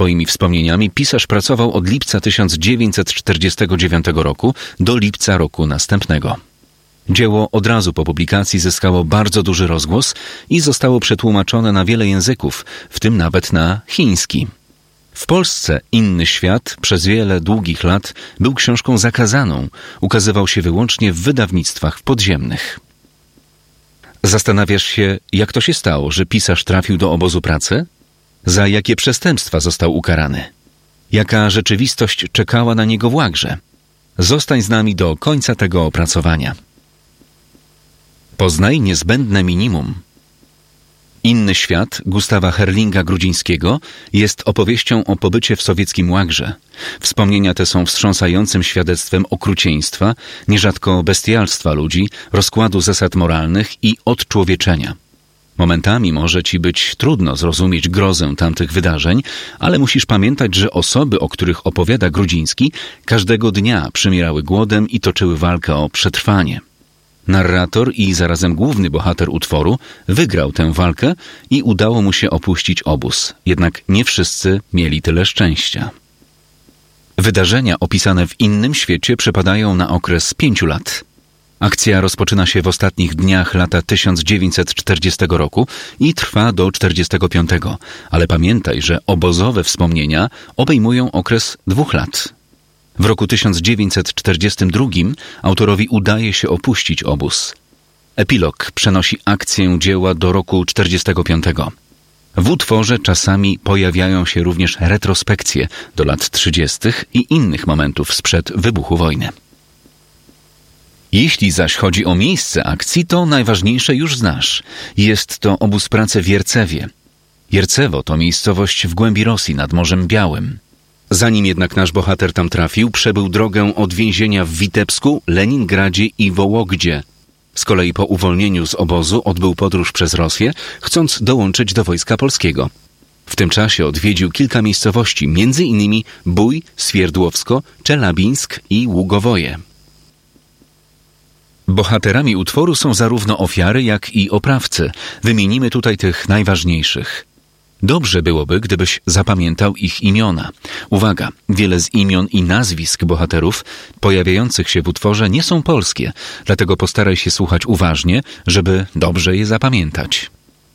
swoimi wspomnieniami pisarz pracował od lipca 1949 roku do lipca roku następnego. Dzieło od razu po publikacji zyskało bardzo duży rozgłos i zostało przetłumaczone na wiele języków, w tym nawet na chiński. W Polsce Inny świat przez wiele długich lat był książką zakazaną, ukazywał się wyłącznie w wydawnictwach podziemnych. Zastanawiasz się, jak to się stało, że pisarz trafił do obozu pracy? Za jakie przestępstwa został ukarany? Jaka rzeczywistość czekała na niego w łagrze? Zostań z nami do końca tego opracowania. Poznaj niezbędne minimum. Inny świat Gustawa Herlinga-Grudzińskiego jest opowieścią o pobycie w sowieckim łagrze. Wspomnienia te są wstrząsającym świadectwem okrucieństwa, nierzadko bestialstwa ludzi, rozkładu zasad moralnych i odczłowieczenia. Momentami może ci być trudno zrozumieć grozę tamtych wydarzeń, ale musisz pamiętać, że osoby, o których opowiada Grudziński, każdego dnia przymierały głodem i toczyły walkę o przetrwanie. Narrator i zarazem główny bohater utworu wygrał tę walkę i udało mu się opuścić obóz. Jednak nie wszyscy mieli tyle szczęścia. Wydarzenia opisane w Innym świecie przypadają na okres 5 lat. Akcja rozpoczyna się w ostatnich dniach lata 1940 roku i trwa do 1945, ale pamiętaj, że obozowe wspomnienia obejmują okres 2 lat. W roku 1942 autorowi udaje się opuścić obóz. Epilog przenosi akcję dzieła do roku 1945. W utworze czasami pojawiają się również retrospekcje do lat 30. i innych momentów sprzed wybuchu wojny. Jeśli zaś chodzi o miejsce akcji, to najważniejsze już znasz. Jest to obóz pracy w Jercewie. Jercewo to miejscowość w głębi Rosji nad Morzem Białym. Zanim jednak nasz bohater tam trafił, przebył drogę od więzienia w Witebsku, Leningradzie i Wołogdzie. Z kolei po uwolnieniu z obozu odbył podróż przez Rosję, chcąc dołączyć do Wojska Polskiego. W tym czasie odwiedził kilka miejscowości, m.in. Bój, Swierdłowsko, Czelabińsk i Ługowoje. Bohaterami utworu są zarówno ofiary, jak i oprawcy. Wymienimy tutaj tych najważniejszych. Dobrze byłoby, gdybyś zapamiętał ich imiona. Uwaga, wiele z imion i nazwisk bohaterów pojawiających się w utworze nie są polskie, dlatego postaraj się słuchać uważnie, żeby dobrze je zapamiętać.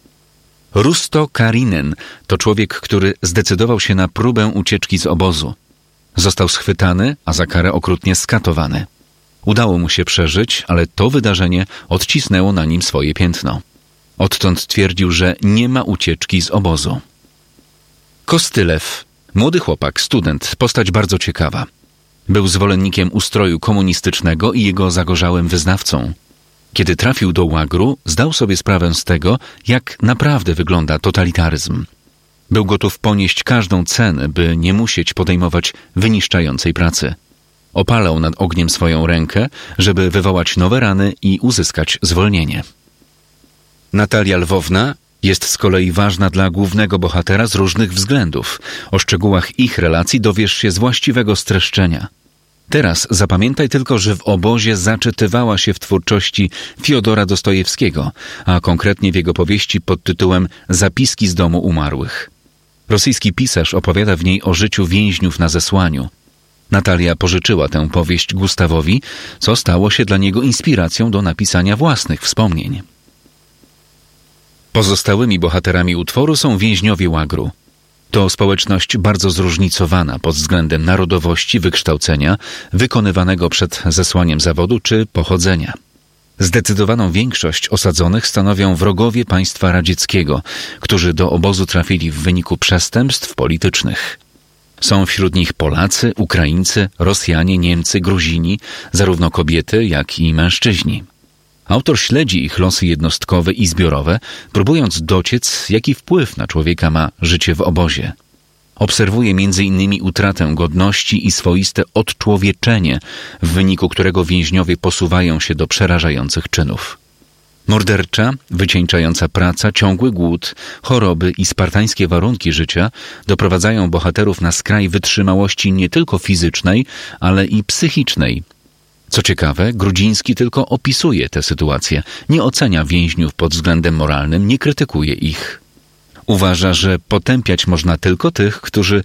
Rusto Karinen to człowiek, który zdecydował się na próbę ucieczki z obozu. Został schwytany, a za karę okrutnie skatowany. Udało mu się przeżyć, ale to wydarzenie odcisnęło na nim swoje piętno. Odtąd twierdził, że nie ma ucieczki z obozu. Kostylew, młody chłopak, student, postać bardzo ciekawa. Był zwolennikiem ustroju komunistycznego i jego zagorzałym wyznawcą. Kiedy trafił do łagru, zdał sobie sprawę z tego, jak naprawdę wygląda totalitaryzm. Był gotów ponieść każdą cenę, by nie musieć podejmować wyniszczającej pracy. Opalał nad ogniem swoją rękę, żeby wywołać nowe rany i uzyskać zwolnienie. Natalia Lwowna jest z kolei ważna dla głównego bohatera z różnych względów. O szczegółach ich relacji dowiesz się z właściwego streszczenia. Teraz zapamiętaj tylko, że w obozie zaczytywała się w twórczości Fiodora Dostojewskiego, a konkretnie w jego powieści pod tytułem Zapiski z domu umarłych. Rosyjski pisarz opowiada w niej o życiu więźniów na zesłaniu. Natalia pożyczyła tę powieść Gustawowi, co stało się dla niego inspiracją do napisania własnych wspomnień. Pozostałymi bohaterami utworu są więźniowie łagru. To społeczność bardzo zróżnicowana pod względem narodowości, wykształcenia, wykonywanego przed zesłaniem zawodu czy pochodzenia. Zdecydowaną większość osadzonych stanowią wrogowie państwa radzieckiego, którzy do obozu trafili w wyniku przestępstw politycznych. Są wśród nich Polacy, Ukraińcy, Rosjanie, Niemcy, Gruzini, zarówno kobiety, jak i mężczyźni. Autor śledzi ich losy jednostkowe i zbiorowe, próbując dociec, jaki wpływ na człowieka ma życie w obozie. Obserwuje m.in. utratę godności i swoiste odczłowieczenie, w wyniku którego więźniowie posuwają się do przerażających czynów. Mordercza, wycieńczająca praca, ciągły głód, choroby i spartańskie warunki życia doprowadzają bohaterów na skraj wytrzymałości nie tylko fizycznej, ale i psychicznej. Co ciekawe, Grudziński tylko opisuje tę sytuację, nie ocenia więźniów pod względem moralnym, nie krytykuje ich. Uważa, że potępiać można tylko tych, którzy